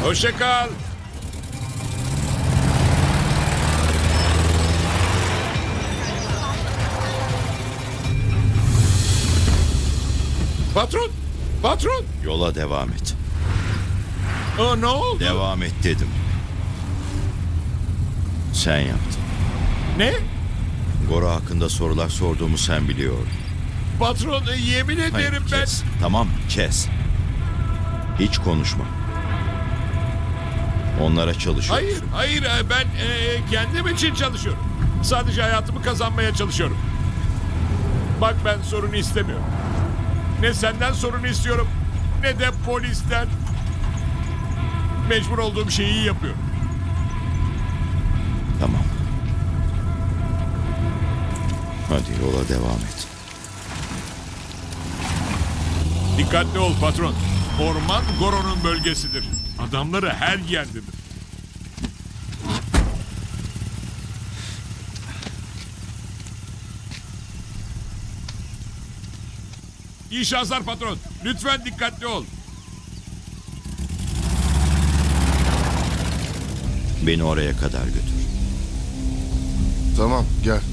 Hoşça kal. Patron! Patron! Yola devam et. Ne oldu? Devam et dedim. Sen yaptın. Ne? Gora hakkında sorular sorduğumu sen biliyordun. Patron yemin Hayır, ederim ben... kes. Tamam, kes. Hiç konuşma. Onlara çalışıyorsun. Hayır ben kendim için çalışıyorum. Sadece hayatımı kazanmaya çalışıyorum. Bak ben sorunu istemiyorum. Ne senden sorunu istiyorum ne de polisten. Mecbur olduğum şeyi iyi yapıyorum. Tamam. Hadi yola devam et. Dikkatli ol patron. Orman Goro'nun bölgesidir. Adamları her yerdedir. İyi şanslar patron. Lütfen dikkatli ol. Beni oraya kadar götür. Tamam gel.